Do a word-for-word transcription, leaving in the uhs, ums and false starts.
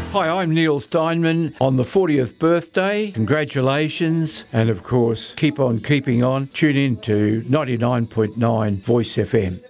Hi, I'm Neil Steinman on the fortieth birthday. Congratulations. And of course, keep on keeping on. Tune in to ninety-nine point nine Voice F M.